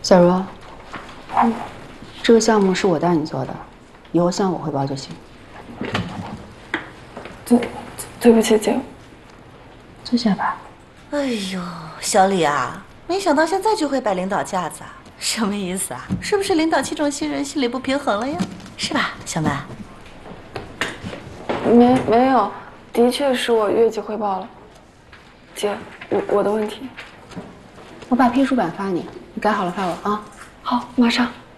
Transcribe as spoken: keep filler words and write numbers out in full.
小茹，嗯，这个项目是我带你做的，以后向我汇报就行。 对，对不起姐。 坐下吧。 哎呦，小李啊，没想到现在就会摆领导架子啊，什么意思啊？是不是领导器重新人，心里不平衡了呀？是吧，小曼？ 没没有，的确是我越级汇报了。姐，我我的问题。 我把批书板发你，你改好了发我啊。 好，马上。